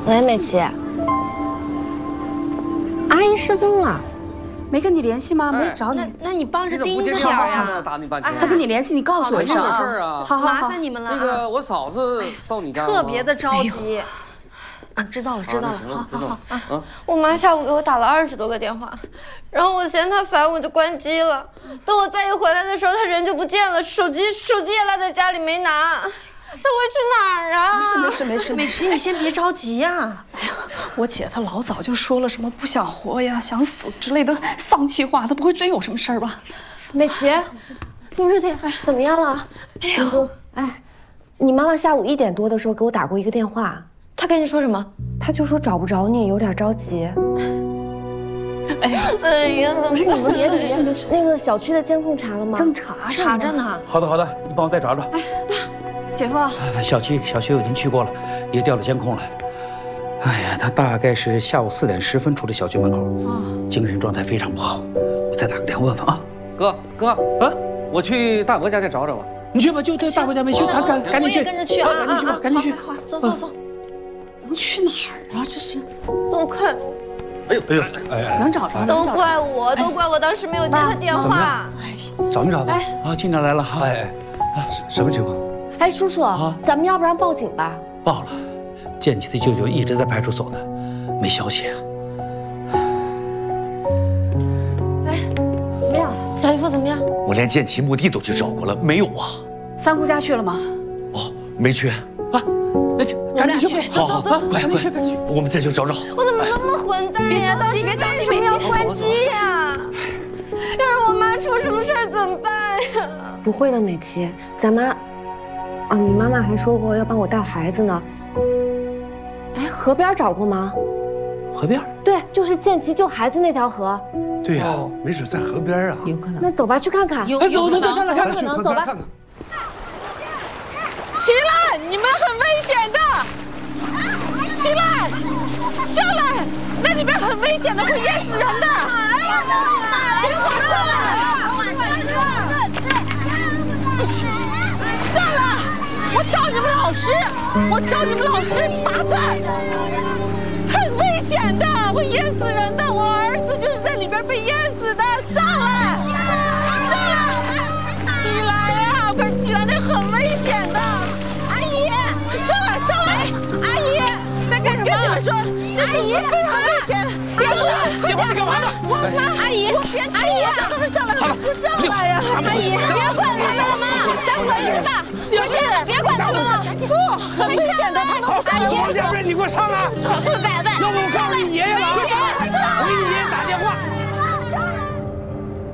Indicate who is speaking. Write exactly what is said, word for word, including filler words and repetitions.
Speaker 1: 喂，美琪，阿姨失踪了，
Speaker 2: 没跟你联系吗？没找你。
Speaker 1: 那你帮着盯着点呀。
Speaker 3: 打你半天。
Speaker 2: 他跟你联系，你告诉我一声啊。
Speaker 3: 事儿啊。
Speaker 2: 好好好，
Speaker 1: 麻烦你们了。
Speaker 3: 那个我嫂子到你家了。
Speaker 1: 特别的着急。啊，知道了，知道了。
Speaker 3: 好，好好啊。
Speaker 4: 我妈下午给我打了二十多个电话，然后我嫌她烦，我就关机了。等我再一回来的时候，她人就不见了，手机手机也落在家里没拿。她会去哪儿啊？
Speaker 2: 没事没事没事，
Speaker 1: 美琪，你先别着急呀。
Speaker 2: 哎呀，我姐她老早就说了什么不想活呀、想死之类的丧气话，她不会真有什么事儿吧？
Speaker 4: 美琪，新事情怎么样了？
Speaker 1: 哎呦，哎，你妈妈下午一点多的时候给我打过一个电话。
Speaker 4: 他跟你说什么？
Speaker 1: 他就说找不着你，有点着急。
Speaker 2: 哎呀，
Speaker 4: 哎呀，怎么
Speaker 1: 不是你们别急，那个小区的监控查了吗？
Speaker 2: 正查
Speaker 1: 查着呢。
Speaker 5: 好的好的，你帮我再找找。
Speaker 2: 哎，爸，姐夫，
Speaker 5: 小区小区我已经去过了，也调了监控了。哎呀，他大概是下午四点十分出的小区门口，精神状态非常不好。我再打个电话问问啊。
Speaker 3: 哥哥啊，我去大伯家再找找吧。
Speaker 5: 你去吧，就在大伯家没去，赶赶赶紧去，
Speaker 1: 跟着去啊！
Speaker 5: 赶紧去吧，赶紧去。
Speaker 1: 好，走走走。
Speaker 2: 能去哪儿啊？这是，
Speaker 4: 都快，
Speaker 6: 哎呦哎呦哎，
Speaker 2: 能找着？
Speaker 4: 都怪我，都怪我当时没有接他电话。
Speaker 6: 找没找到？
Speaker 5: 啊，进展来了哈。
Speaker 6: 哎哎，啊，什么情况？
Speaker 1: 哎，叔叔，咱们要不然报警吧？
Speaker 5: 报了，建奇的舅舅一直在派出所呢，没消息啊。
Speaker 1: 哎，怎么样？
Speaker 4: 小姨夫怎么样？
Speaker 6: 我连建奇墓地都去找过了，没有啊。
Speaker 2: 三姑家去了吗？
Speaker 6: 哦，没去。
Speaker 5: 啊，那就赶紧去，
Speaker 2: 走走走，
Speaker 6: 快快去，我们再去找找。
Speaker 4: 我怎么那么混蛋呀？当时为什么要关机呀？要是我妈出什么事儿怎么办呀？
Speaker 1: 不会的，美琪，咱妈，啊，你妈妈还说过要帮我带孩子呢。哎，河边找过吗？
Speaker 5: 河边？
Speaker 1: 对，就是建奇救孩子那条河。
Speaker 6: 对呀，没准在河边啊。
Speaker 2: 有可能。
Speaker 1: 那走吧，去看看。
Speaker 2: 有
Speaker 5: 有走走上来看看，
Speaker 1: 可能走吧。
Speaker 7: 起来！你们很危险的！起来！上来！那里边很危险的，会淹死人的！结果上来！上来！我找你们老师，我找你们老师罚站！很危险的，会淹死人的！我儿子就是在里边被淹死的！上来！上来！起来呀！快起来！那很危险的！上来，上来！阿姨，在干什么？跟你们说，阿姨非常危险，别过去！
Speaker 5: 别过去干嘛呢？
Speaker 7: 我妈，阿姨，别阿姨，叫他们上来，不上来呀！阿姨，
Speaker 4: 别管他们了，妈，咱回去吧，回去，别管他们了。
Speaker 7: 不，很危险的，他们阿姨，
Speaker 5: 要不然你给我上来！
Speaker 7: 小兔崽子，
Speaker 5: 要不我告诉你，